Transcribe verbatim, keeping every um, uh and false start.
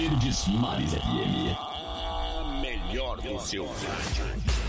Verdes Mares F M. A melhor do seu rádio.